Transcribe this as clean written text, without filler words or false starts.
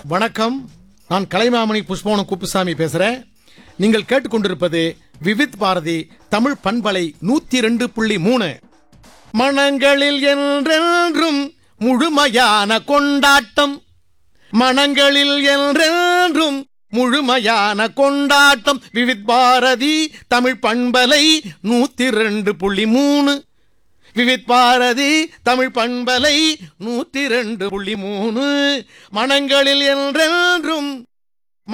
வணக்கம், நான் கலைமாமணி புஷ்பவனம் குப்புசாமி பேசுறேன். நீங்கள் கேட்டுக்கொண்டிருப்பது விவித் பாரதி தமிழ் பண்பலை 102.3. மனங்களில் என்றென்றும் முழுமையான கொண்டாட்டம், மனங்களில் என்றென்றும் முழுமையான கொண்டாட்டம். விவித் பாரதி தமிழ் பண்பலை 102.3. விவித் பாரதி தமிழ் பண்பலை 102.3. மனங்களில் என்றென்றும்